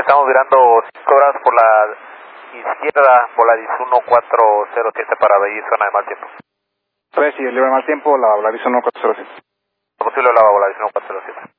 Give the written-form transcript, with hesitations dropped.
estamos virando 5 horas por la izquierda, Volaris 1407 para Bellis, zona de mal tiempo. Entonces, si el libre mal tiempo, la Volaris 1407. Posible la Volaris 1407.